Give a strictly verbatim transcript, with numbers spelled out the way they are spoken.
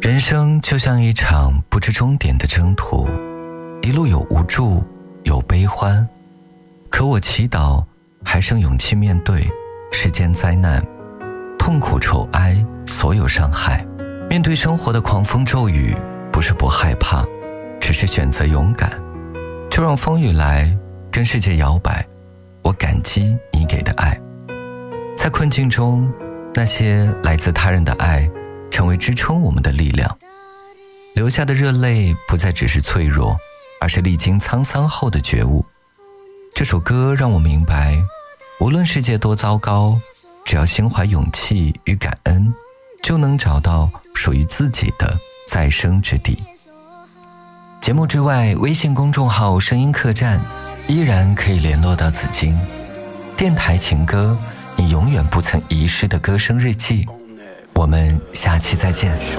人生就像一场不知终点的征途，一路有无助，有悲欢，可我祈祷还剩勇气面对世间灾难、痛苦愁哀，所有伤害。面对生活的狂风骤雨，不是不害怕，只是选择勇敢。就让风雨来，跟世界摇摆，我感激你给的爱。在困境中，那些来自他人的爱成为支撑我们的力量，流下的热泪不再只是脆弱，而是历经沧桑后的觉悟。这首歌让我明白，无论世界多糟糕，只要心怀勇气与感恩，就能找到属于自己的再生之地。节目之外，微信公众号声音客栈依然可以联络到紫荆。电台情歌，你永远不曾遗失的歌声日记。我们下期再见。